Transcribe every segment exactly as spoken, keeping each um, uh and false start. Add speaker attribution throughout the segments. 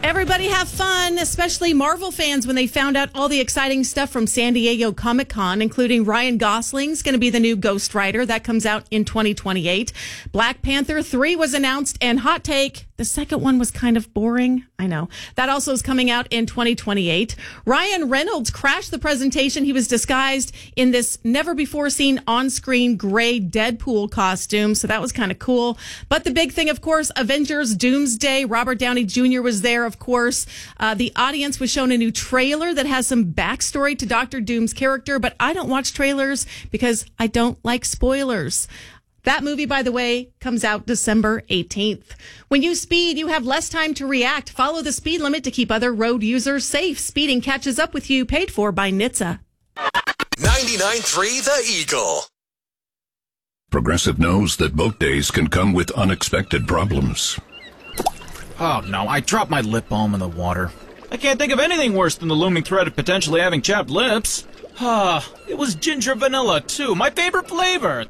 Speaker 1: Everybody have fun, especially Marvel fans, when they found out all the exciting stuff from San Diego Comic-Con, including Ryan Gosling's going to be the new Ghost Rider. That comes out in twenty twenty-eight. Black Panther three was announced, and hot take, the second one was kind of boring. I know. That also is coming out in twenty twenty-eight. Ryan Reynolds crashed the presentation. He was disguised in this never-before-seen on-screen gray Deadpool costume, so that was kind of cool. But the big thing, of course, Avengers Doomsday. Robert Downey Junior was there, of course. Uh, the audience was shown a new trailer that has some backstory to Doctor Doom's character, but I don't watch trailers because I don't like spoilers. That movie, by the way, comes out December eighteenth. When you speed, you have less time to react. Follow the speed limit to keep other road users safe. Speeding catches up with you, paid for by N H T S A.
Speaker 2: ninety-nine point three The Eagle.
Speaker 3: Progressive knows that boat days can come with unexpected problems.
Speaker 4: Oh no, I dropped my lip balm in the water. I can't think of anything worse than the looming threat of potentially having chapped lips. Ah, it was ginger vanilla too, my favorite flavor.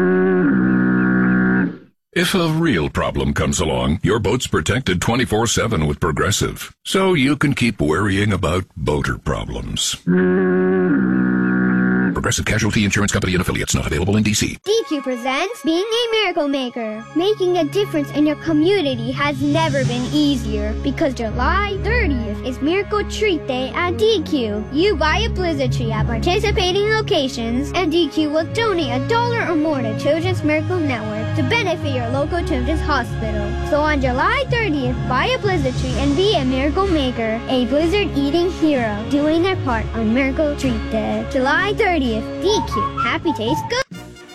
Speaker 3: If a real problem comes along, your boat's protected twenty-four seven with Progressive, so you can keep worrying about boater problems. Progressive Casualty Insurance Company and Affiliates, not available in D C.
Speaker 5: D Q presents Being a Miracle Maker. Making a difference in your community has never been easier because July thirtieth is Miracle Treat Day at D Q. You buy a blizzard tree at participating locations, and D Q will donate a dollar or more to Children's Miracle Network to benefit your local children's hospital. So on July thirtieth, buy a blizzard tree and be a miracle maker, a blizzard-eating hero, doing their part on Miracle Treat Day. July thirtieth. D Q. Happy taste good.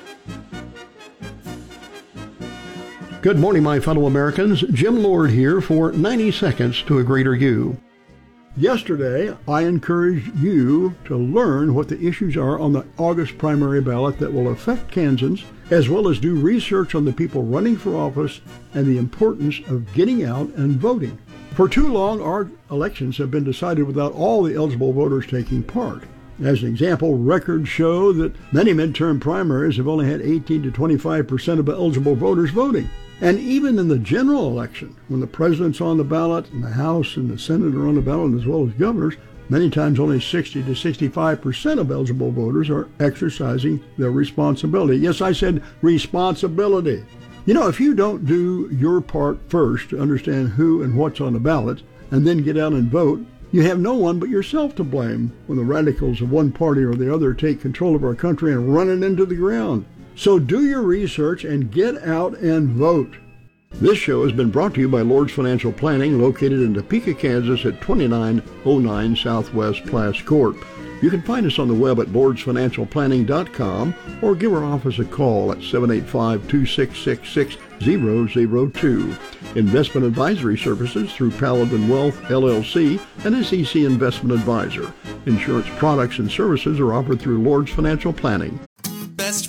Speaker 6: Good morning, my fellow Americans. Jim Lord here for ninety seconds to a Greater You. Yesterday, I encouraged you to learn what the issues are on the August primary ballot that will affect Kansans, as well as do research on the people running for office and the importance of getting out and voting. For too long, our elections have been decided without all the eligible voters taking part. As an example, records show that many midterm primaries have only had eighteen to twenty-five percent of eligible voters voting. And even in the general election, when the president's on the ballot and the House and the Senate are on the ballot as well as governors, many times only sixty to sixty-five percent of eligible voters are exercising their responsibility. Yes, I said responsibility. You know, if you don't do your part first to understand who and what's on the ballot and then get out and vote, you have no one but yourself to blame when the radicals of one party or the other take control of our country and run it into the ground. So do your research and get out and vote. This show has been brought to you by Lord's Financial Planning, located in Topeka, Kansas at twenty-nine oh nine Southwest Plass Court. You can find us on the web at lords financial planning dot com or give our office a call at seven eight five, two six six, six zero zero two. Investment advisory services through Paladin Wealth, L L C, and S E C Investment Advisor. Insurance products and services are offered through Lord's Financial Planning.